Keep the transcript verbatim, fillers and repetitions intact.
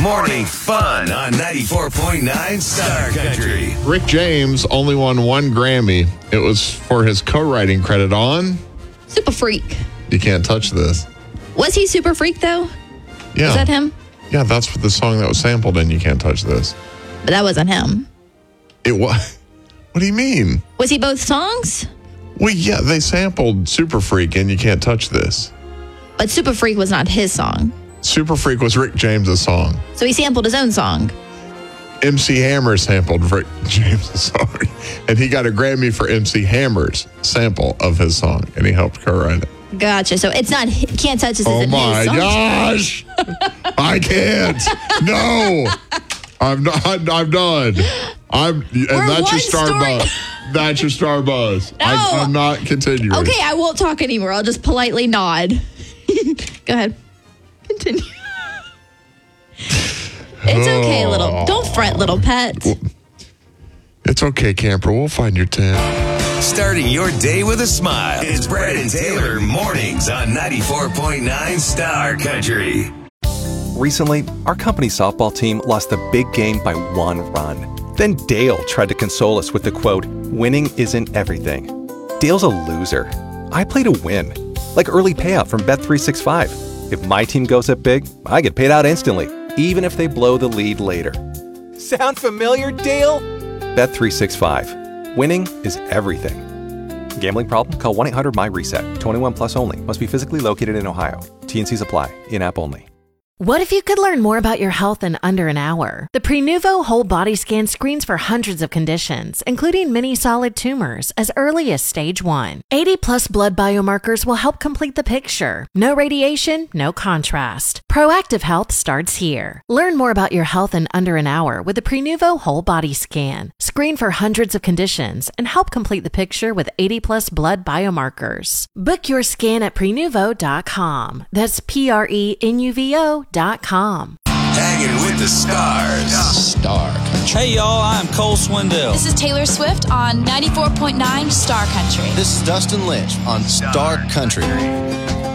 Morning fun on ninety-four point nine Star Country. Rick James only won one Grammy. It was for his co-writing credit on Super Freak. You Can't Touch This. Was he Super Freak, though? Yeah. Was that him? Yeah, that's what the song that was sampled in You Can't Touch This. But that wasn't him. It was. What do you mean? Was he both songs? Well, yeah, they sampled Super Freak and You Can't Touch This. But Super Freak was not his song. Super Freak was Rick James' song. So he sampled his own song. M C Hammer sampled Rick James' song. And he got a Grammy for M C Hammer's sample of his song. And he helped co-write it. Gotcha. So it's not, Can't Touch This Oh isn't my his song. gosh. I can't. No. I'm not. I'm done. I'm, and We're that's your one star story- buzz. That's your star buzz. No. I, I'm not continuing. Okay, I won't talk anymore. I'll just politely nod. Go ahead. Continue. It's okay, little. Don't fret, little pet. It's okay, camper. We'll find your tent. Starting your day with a smile. It's Brad and Taylor mornings on ninety-four point nine Star Country. Recently, our company softball team lost the big game by one run. Then Dale tried to console us with the quote, "Winning isn't everything." Dale's a loser. I play to win. Like early payout from Bet three sixty-five. If my team goes up big, I get paid out instantly, even if they blow the lead later. Sound familiar, Dale? Bet three sixty-five. Winning is everything. Gambling problem? Call one eight hundred M Y reset. twenty-one plus only. Must be physically located in Ohio. T N Cs apply. In-app only. What if you could learn more about your health in under an hour? The Prenuvo Whole Body Scan screens for hundreds of conditions, including many solid tumors, as early as stage one. eighty plus blood biomarkers will help complete the picture. No radiation, no contrast. Proactive health starts here. Learn more about your health in under an hour with the Prenuvo Whole Body Scan. Screen for hundreds of conditions and help complete the picture with eighty plus blood biomarkers. Book your scan at prenuvo dot com. That's P R E N U V O dot com. Hanging with the stars. Star Country. Hey y'all, I'm Cole Swindell. This is Taylor Swift on ninety-four point nine Star Country. This is Dustin Lynch on Star Country.